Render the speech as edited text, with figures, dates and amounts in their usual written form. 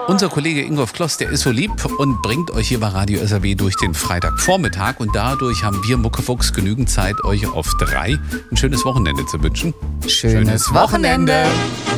Unser Kollege Ingolf Kloss, der ist so lieb und bringt euch hier bei Radio SAW durch den Freitagvormittag. Und dadurch haben wir Muckefuchs genügend Zeit, euch auf 3 ein schönes Wochenende zu wünschen. Schönes Wochenende!